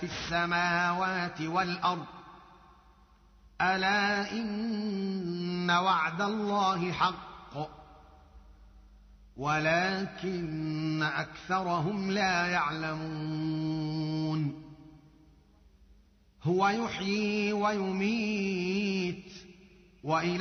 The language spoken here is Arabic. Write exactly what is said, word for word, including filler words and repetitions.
في السماوات والأرض ألا إن وعد الله حق ولكن أكثرهم لا يعلمون هو يحيي ويميت وإلى